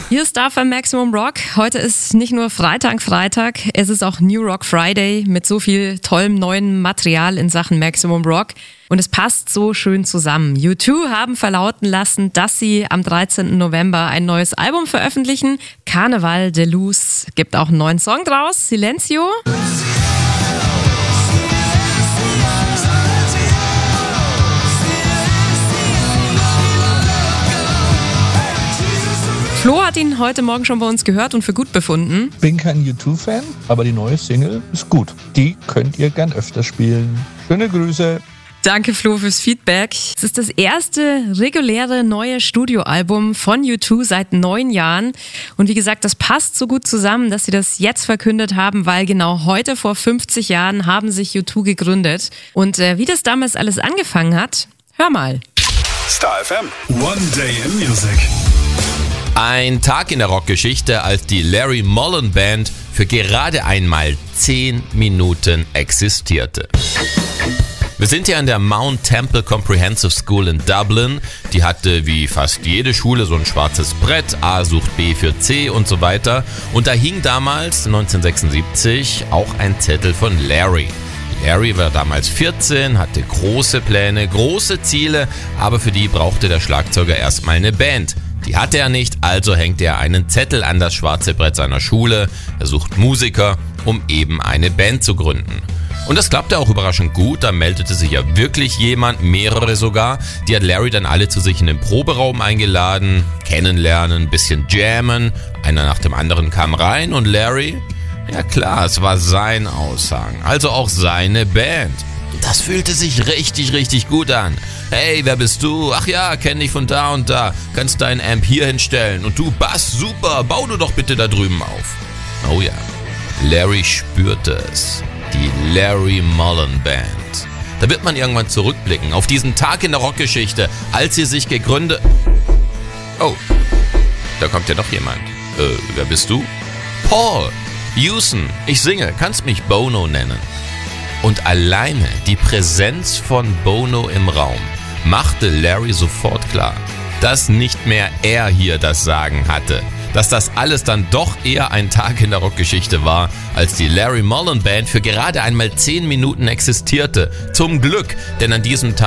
Hier ist FM Maximum Rock. Heute ist nicht nur Freitag, es ist auch New Rock Friday mit so viel tollem neuen Material in Sachen Maximum Rock. Und es passt so schön zusammen. U2 haben verlauten lassen, dass sie am 13. November ein neues Album veröffentlichen. Carnaval de Luz gibt auch einen neuen Song draus, Silencio. Flo hat ihn heute Morgen schon bei uns gehört und für gut befunden. Bin kein U2-Fan, aber die neue Single ist gut. Die könnt ihr gern öfter spielen. Schöne Grüße. Danke Flo fürs Feedback. Es ist das erste reguläre neue Studioalbum von U2 seit 9 Jahren. Und wie gesagt, das passt so gut zusammen, dass sie das jetzt verkündet haben, weil genau heute vor 50 Jahren haben sich U2 gegründet. Und wie das damals alles angefangen hat, hör mal. Star FM, One Day in Music. Ein Tag in der Rockgeschichte, als die Larry Mullen Band für gerade einmal 10 Minuten existierte. Wir sind hier an der Mount Temple Comprehensive School in Dublin. Die hatte wie fast jede Schule so ein schwarzes Brett, A sucht B für C und so weiter. Und da hing damals, 1976, auch ein Zettel von Larry. Larry war damals 14, hatte große Pläne, große Ziele, aber für die brauchte der Schlagzeuger erstmal eine Band. Die hatte er nicht, also hängt er einen Zettel an das schwarze Brett seiner Schule. Er sucht Musiker, um eben eine Band zu gründen. Und das klappte auch überraschend gut, da meldete sich ja wirklich jemand, mehrere sogar. Die hat Larry dann alle zu sich in den Proberaum eingeladen, kennenlernen, ein bisschen jammen. Einer nach dem anderen kam rein und Larry, ja klar, es war sein Aussagen, also auch seine Band. Das fühlte sich richtig, richtig gut an. Hey, wer bist du? Ach ja, kenn dich von da und da. Kannst deinen Amp hier hinstellen. Und du, Bass, super, bau du doch bitte da drüben auf. Oh ja, Larry spürte es. Die Larry Mullen Band. Da wird man irgendwann zurückblicken auf diesen Tag in der Rockgeschichte, als sie sich gegründet... Oh, da kommt ja noch jemand. Wer bist du? Paul, Houston, ich singe, kannst mich Bono nennen. Und alleine die Präsenz von Bono im Raum machte Larry sofort klar, dass nicht mehr er hier das Sagen hatte. Dass das alles dann doch eher ein Tag in der Rockgeschichte war, als die Larry Mullen Band für gerade einmal 10 Minuten existierte. Zum Glück, denn an diesem Tag